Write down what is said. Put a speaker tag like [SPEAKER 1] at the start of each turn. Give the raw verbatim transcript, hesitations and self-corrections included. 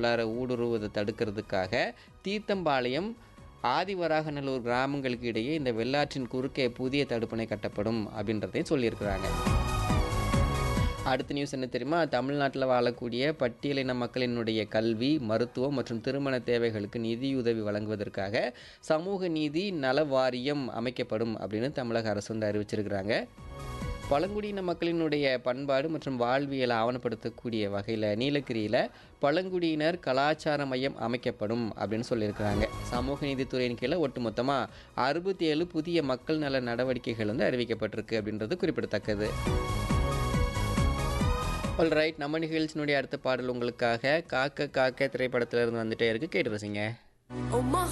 [SPEAKER 1] உள்ளார ஊடுருவதை தடுக்கிறதுக்காக தீர்த்தம்பாளையம் ஆதிவராகநல்லூர் கிராமங்களுக்கு இடையே இந்த வெள்ளாற்றின் குறுக்கே புதிய தடுப்பணை கட்டப்படும் அப்படின்றதையும் சொல்லியிருக்கிறாங்க. அடுத்த நியூஸ் என்ன தெரியுமா? தமிழ்நாட்டில் வாழக்கூடிய பட்டியலின மக்களினுடைய கல்வி, மருத்துவம் மற்றும் திருமண தேவைகளுக்கு நிதியுதவி வழங்குவதற்காக சமூக நீதி நல வாரியம் அமைக்கப்படும் அப்படின்னு தமிழக அரசு வந்து அறிவிச்சிருக்கிறாங்க. பழங்குடியின மக்களினுடைய பண்பாடு மற்றும் வாழ்வியலை ஆவணப்படுத்தக்கூடிய வகையில் நீலகிரியில் பழங்குடியினர் கலாச்சார மையம் அமைக்கப்படும் அப்படின்னு சொல்லியிருக்கிறாங்க. சமூக நீதித்துறையின் கீழே ஒட்டுமொத்தமாக அறுபத்தி ஏழு புதிய மக்கள் நல நடவடிக்கைகள் வந்து அறிவிக்கப்பட்டிருக்கு அப்படின்றது குறிப்பிடத்தக்கது. ஆல் ரைட், நம்ம நிகழ்ச்சியினுடைய அடுத்த பாடல் உங்களுக்காக காக்க காக்க திரைப்படத்திலிருந்து வந்துட்டே இருக்கு, கேட்டு ரசிங்க.